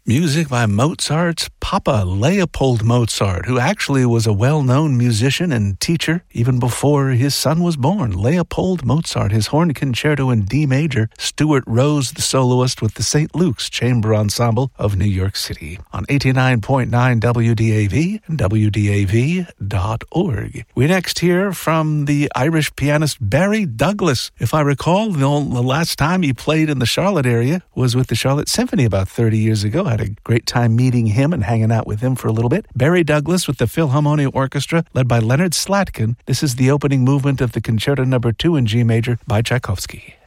Music by Mozart's Papa, Leopold Mozart, who actually was a well-known musician and teacher even before his son was born. Leopold Mozart, his horn concerto in D major, Stuart Rose, the soloist with the St. Luke's Chamber Ensemble of New York City on 89.9 WDAV and WDAV.org. We next hear from the Irish pianist Barry Douglas. If I recall, the last time he played in the Charlotte area was with the Charlotte Symphony about 30 years ago. Had a great time meeting him and hanging out with him for a little bit. Barry Douglas with the Philharmonic Orchestra, led by Leonard Slatkin. This is the opening movement of the Concerto No. 2 in G major by Tchaikovsky.